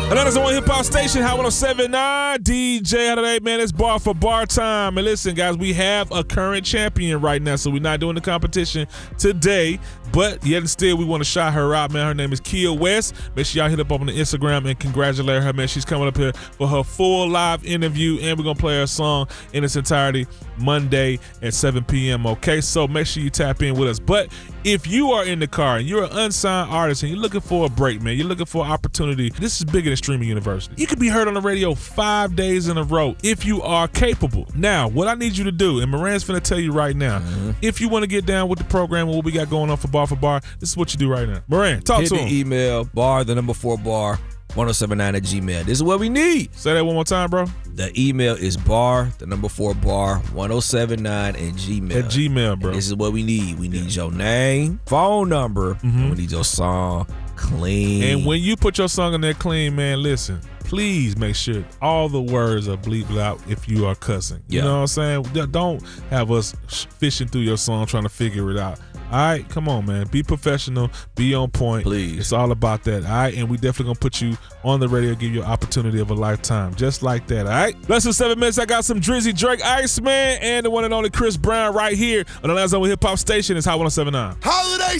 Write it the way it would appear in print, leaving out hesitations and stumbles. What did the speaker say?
Atlanta's on hip hop station, Hot 107.9. DJ out of that, man. It's bar for bar time. And listen, guys, we have a current champion right now, so we're not doing the competition today. But yet and still, we want to shout her out, man. Her name is Kia West. Make sure y'all hit up on the Instagram and congratulate her, man. She's coming up here for her full live interview, and we're going to play her song in its entirety Monday at 7 p.m., okay? So make sure you tap in with us. But if you are in the car and you're an unsigned artist and you're looking for a break, man, you're looking for an opportunity, this is bigger than streaming university. You can be heard on the radio 5 days in a row if you are capable. Now, what I need you to do, and Moran's finna tell you right now, if you want to get down with the program and what we got going on for Bar, this is what you do right now. Moran, talk Hit to the him. email, bar1074bar1079@gmail. This is what we need. Say that one more time, bro. The email is bar1074bar1079@gmail. At Gmail, bro. And this is what we need. We need your name, phone number, and we need your song clean. And when you put your song in there clean, man, listen, please make sure all the words are bleeped out if you are cussing. You know what I'm saying? Don't have us fishing through your song trying to figure it out. All right, come on, man. Be professional. Be on point. Please. It's all about that, all right? And we definitely going to put you on the radio, give you an opportunity of a lifetime, just like that, all right? Less than 7 minutes, I got some Drizzy, Drake, Iceman, and the one and only Chris Brown right here on the Last Zone Hip Hop Station. It's Hot 107.9. Holiday